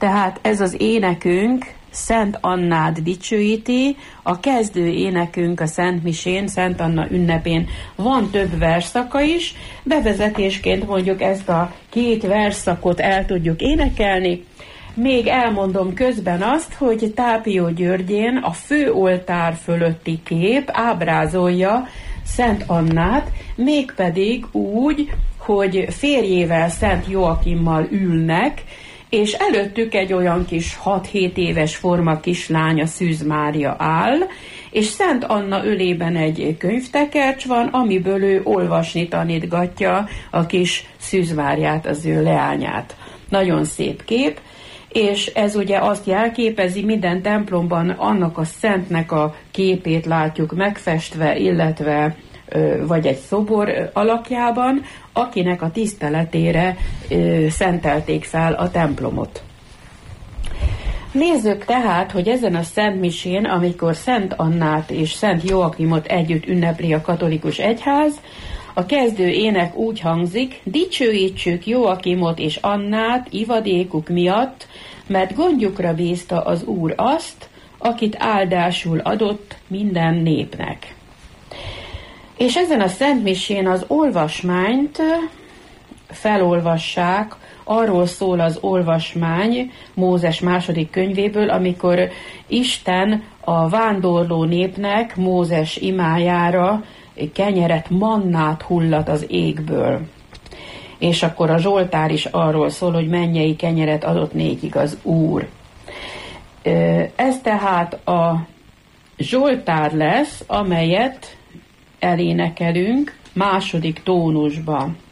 Tehát ez az énekünk Szent Annát dicsőíti, a kezdő énekünk a Szent Misén, Szent Anna ünnepén van több versszaka is, bevezetésként mondjuk ezt a 2 versszakot el tudjuk énekelni. Még elmondom közben azt, hogy Tápió Györgyén a főoltár fölötti kép ábrázolja Szent Annát, mégpedig úgy, hogy férjével, Szent Joakimmal ülnek, és előttük egy olyan kis 6-7 éves forma kislány, a Szűz Mária áll, és Szent Anna ölében egy könyvtekercs van, amiből ő olvasni tanítgatja a kis Szűz Máriát, az ő leányát. Nagyon szép kép, és ez ugye azt jelképezi, minden templomban annak a szentnek a képét látjuk megfestve, illetve vagy egy szobor alakjában, akinek a tiszteletére szentelték fel a templomot. Nézzük tehát, hogy ezen a Szent Misén, amikor Szent Annát és Szent Joakimot együtt ünnepli a katolikus egyház, a kezdő ének úgy hangzik: dicsőítsük Joakimot és Annát ivadékuk miatt, mert gondjukra bízta az Úr azt, akit áldásul adott minden népnek. És ezen a Szent Misén az olvasmányt felolvassák, arról szól az olvasmány Mózes második könyvéből, amikor Isten a vándorló népnek Mózes imájára kenyeret, mannát hullat az égből. És akkor a Zsoltár is arról szól, hogy mennyei kenyeret adott nékik az Úr. Ez tehát a Zsoltár lesz, amelyet elénekelünk második tónusba.